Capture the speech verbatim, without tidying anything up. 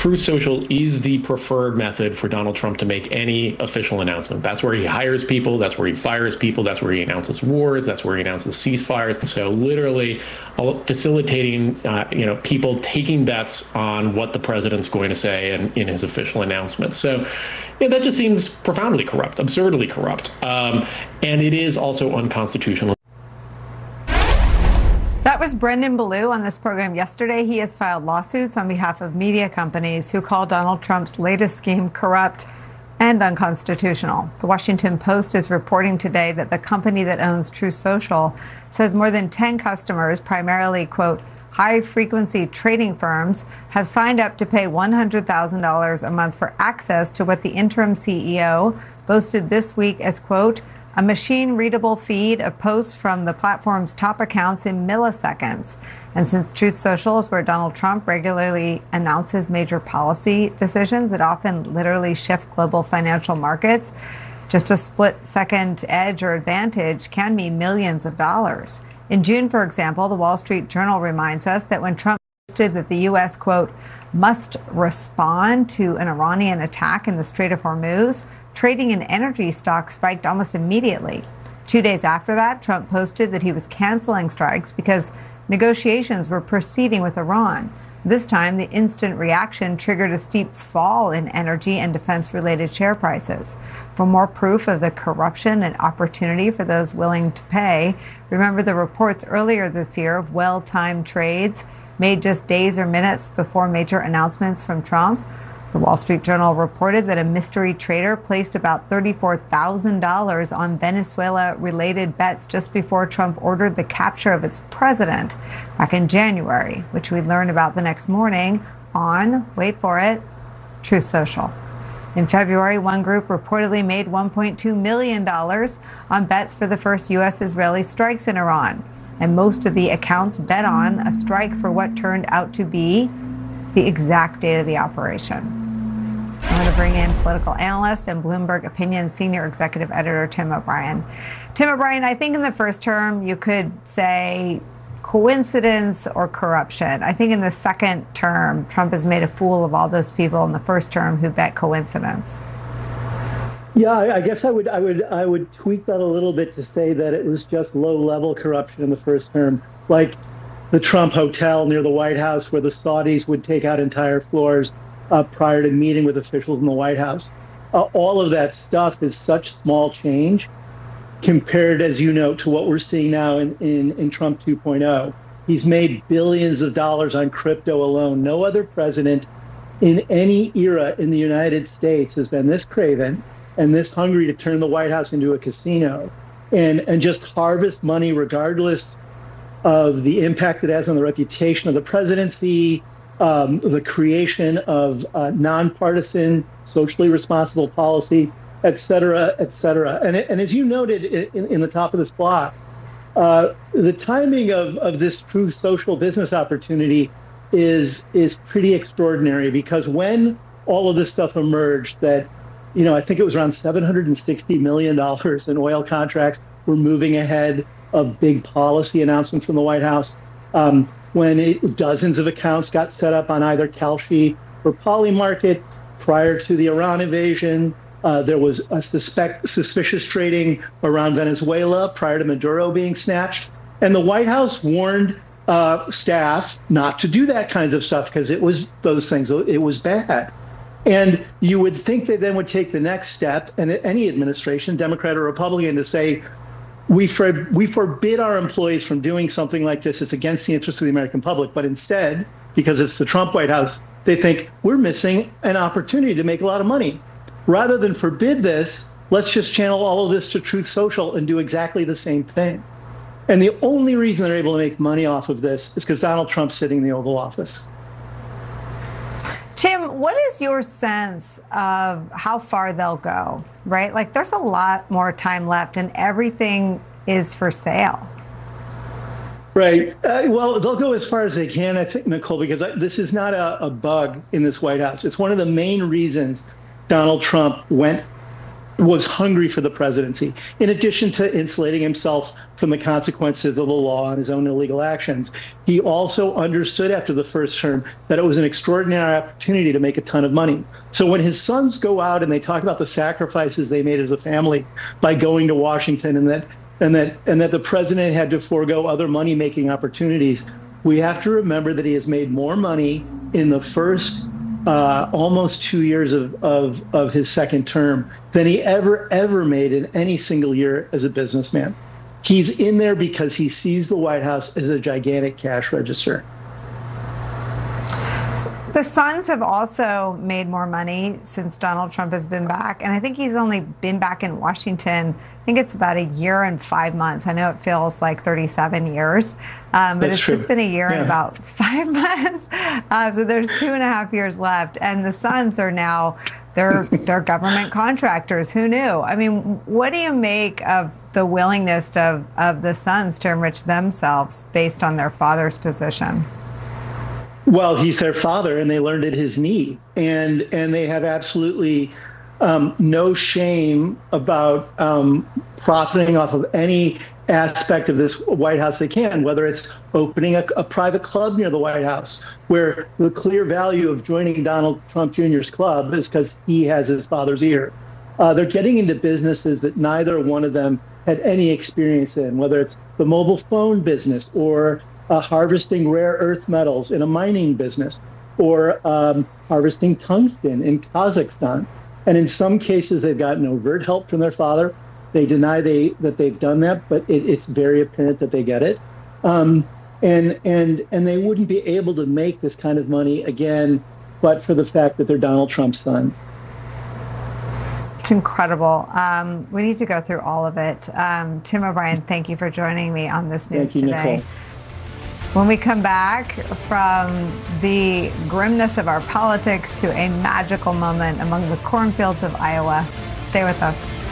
Truth Social is the preferred method for Donald Trump to make any official announcement. That's where he hires people. That's where he fires people. That's where he announces wars. That's where he announces ceasefires. So literally facilitating, uh, you know, people taking bets on what the president's going to say in, in his official announcement. So yeah, that just seems profoundly corrupt, absurdly corrupt. Um, and it is also unconstitutional. That was Brendan Ballou on this program yesterday. He has filed lawsuits on behalf of media companies who call Donald Trump's latest scheme corrupt and unconstitutional. The Washington Post is reporting today that the company that owns Truth Social says more than ten customers, primarily, quote, high-frequency trading firms, have signed up to pay one hundred thousand dollars a month for access to what the interim C E O boasted this week as, quote, a machine-readable feed of posts from the platform's top accounts in milliseconds. And since Truth Social is where Donald Trump regularly announces major policy decisions that often literally shift global financial markets, just a split-second edge or advantage can mean millions of dollars. In June, for example, the Wall Street Journal reminds us that when Trump posted that the U S, quote, must respond to an Iranian attack in the Strait of Hormuz, trading in energy stocks spiked almost immediately. Two days after that, Trump posted that he was canceling strikes because negotiations were proceeding with Iran. This time, the instant reaction triggered a steep fall in energy and defense-related share prices. For more proof of the corruption and opportunity for those willing to pay, remember the reports earlier this year of well-timed trades made just days or minutes before major announcements from Trump. The Wall Street Journal reported that a mystery trader placed about thirty-four thousand dollars on Venezuela-related bets just before Trump ordered the capture of its president back in January, which we learned about the next morning on, wait for it, Truth Social. In February, one group reportedly made one point two million dollars on bets for the first U S-Israeli strikes in Iran. And most of the accounts bet on a strike for what turned out to be the exact date of the operation. I'm going to bring in political analyst and Bloomberg Opinion senior executive editor Tim O'Brien. Tim O'Brien, I think in the first term you could say coincidence or corruption. I think in the second term, Trump has made a fool of all those people in the first term who bet coincidence. Yeah, I guess I would I would I would tweak that a little bit to say that it was just low-level corruption in the first term, like the Trump Hotel near the White House, where the Saudis would take out entire floors uh, prior to meeting with officials in the White House. Uh, all of that stuff is such small change compared, as you know, to what we're seeing now in, in, in Trump two point oh. He's made billions of dollars on crypto alone. No other president in any era in the United States has been this craven and this hungry to turn the White House into a casino and, and just harvest money regardless of the impact it has on the reputation of the presidency, um, the creation of uh, nonpartisan, socially responsible policy, et cetera, et cetera. And, and as you noted in, in the top of this block, uh, the timing of, of this Truth Social business opportunity is is pretty extraordinary, because when all of this stuff emerged that, you know, I think it was around seven hundred sixty million dollars in oil contracts were moving ahead of big policy announcements from the White House, um, when it, dozens of accounts got set up on either Kalshi or Polymarket prior to the Iran invasion. Uh, there was a suspect, suspicious trading around Venezuela prior to Maduro being snatched. And the White House warned uh, staff not to do that kinds of stuff because it was those things, it was bad. And you would think they then would take the next step, and any administration, Democrat or Republican, to say, we, for, we forbid our employees from doing something like this. It's against the interests of the American public. But instead, because it's the Trump White House, they think we're missing an opportunity to make a lot of money. Rather than forbid this, let's just channel all of this to Truth Social and do exactly the same thing. And the only reason they're able to make money off of this is because Donald Trump's sitting in the Oval Office. Tim, what is your sense of how far they'll go, right? Like, there's a lot more time left and everything is for sale. Right. Uh, well, they'll go as far as they can, I think, Nicole, because I, this is not a, a bug in this White House. It's one of the main reasons Donald Trump went was hungry for the presidency. In addition to insulating himself from the consequences of the law and his own illegal actions, he also understood after the first term that it was an extraordinary opportunity to make a ton of money. So when his sons go out and they talk about the sacrifices they made as a family by going to Washington, and that and that and that the president had to forego other money-making opportunities, we have to remember that he has made more money in the first Uh, almost two years of, of, of his second term than he ever, ever made in any single year as a businessman. He's in there because he sees the White House as a gigantic cash register. The sons have also made more money since Donald Trump has been back. And I think he's only been back in Washington, I think it's about a year and five months. I know it feels like thirty-seven years, um, but That's it's true. just been a year Yeah. and about five months. Uh, so there's two and a half years left. And the sons are now, they're, they're government contractors. Who knew? I mean, what do you make of the willingness of, of the sons to enrich themselves based on their father's position? Well, he's their father, and they learned at his knee, and and they have absolutely um, no shame about um, profiting off of any aspect of this White House they can, whether it's opening a, a private club near the White House, where the clear value of joining Donald Trump Junior's club is because he has his father's ear. Uh, they're getting into businesses that neither one of them had any experience in, whether it's the mobile phone business or Uh, harvesting rare earth metals in a mining business, or um, harvesting tungsten in Kazakhstan. And in some cases, they've gotten overt help from their father. They deny they that they've done that, but it, it's very apparent that they get it. Um, and and and they wouldn't be able to make this kind of money again, but for the fact that they're Donald Trump's sons. It's incredible. Um, we need to go through all of it. Um, Tim O'Brien, thank you for joining me on this news Thank you, today. Nicole. When we come back from the grimness of our politics to a magical moment among the cornfields of Iowa, stay with us.